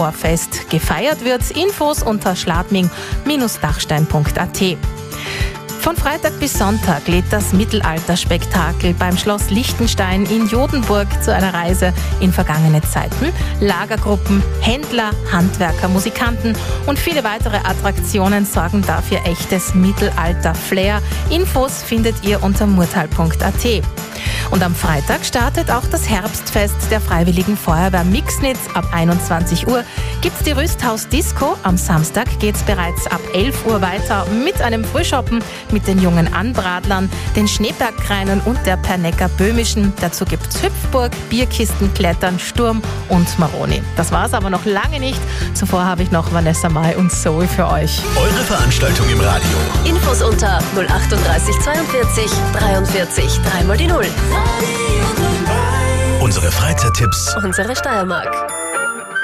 Fest gefeiert wird. Infos unter schladming-dachstein.at. Von Freitag bis Sonntag lädt das Mittelalterspektakel beim Schloss Liechtenstein in Jodenburg zu einer Reise in vergangene Zeiten. Lagergruppen, Händler, Handwerker, Musikanten und viele weitere Attraktionen sorgen dafür echtes Mittelalter-Flair. Infos findet ihr unter murtal.at. Und am Freitag startet auch das Herbstfest der Freiwilligen Feuerwehr Mixnitz. Ab 21 Uhr gibt's die Rüsthaus-Disco. Am Samstag geht's bereits ab 11 Uhr weiter mit einem Frühschoppen mit den jungen Anbradlern, den Schneebergkreinen und der Pernecker Böhmischen. Dazu gibt's Hüpfburg, Bierkistenklettern, Sturm und Maroni. Das war's aber noch lange nicht. Zuvor habe ich noch Vanessa Mai und Zoe für euch. Eure Veranstaltung im Radio. Infos unter 038 42 43 3 mal die 0. Unsere Freizeittipps. Unsere Steiermark.